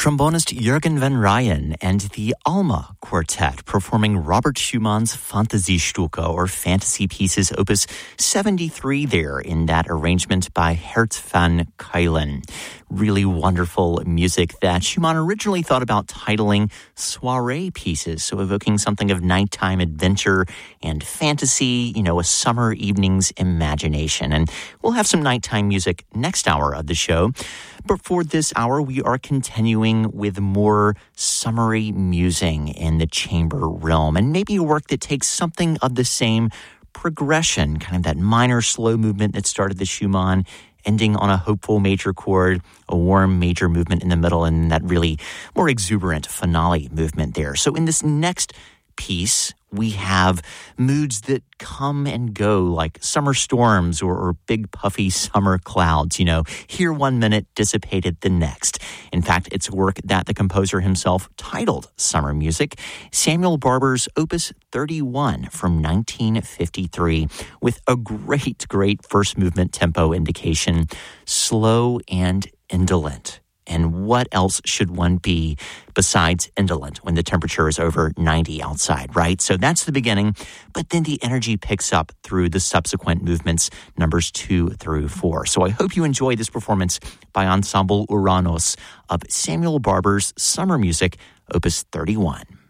trombonist Jürgen van Ryen and the Alma Quartet performing Robert Schumann's Fantasiestücke, or Fantasy Pieces, Opus 73 there in that arrangement by Gert van Kuylen. Really wonderful music that Schumann originally thought about titling soirée pieces, so evoking something of nighttime adventure and fantasy, a summer evening's imagination. And we'll have some nighttime music next hour of the show. But for this hour, we are continuing with more summery musing in the chamber realm, and maybe a work that takes something of the same progression, kind of that minor slow movement that started the Schumann, ending on a hopeful major chord, a warm major movement in the middle, and that really more exuberant finale movement there. So in this next piece, we have moods that come and go like summer storms or big puffy summer clouds, here one minute, dissipated the next. In fact, it's work that the composer himself titled Summer Music, Samuel Barber's Opus 31 from 1953, with a great first movement tempo indication, slow and indolent. And what else should one be besides indolent when the temperature is over 90 outside, right? So that's the beginning, but then the energy picks up through the subsequent movements, numbers 2 through 4. So I hope you enjoy this performance by Ensemble Uranos of Samuel Barber's Summer Music, Opus 31.